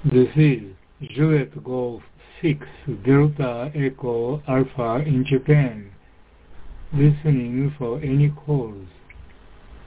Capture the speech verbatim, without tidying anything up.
This is Juliet Golf six Delta Echo Alpha in Japan. Listening for any calls.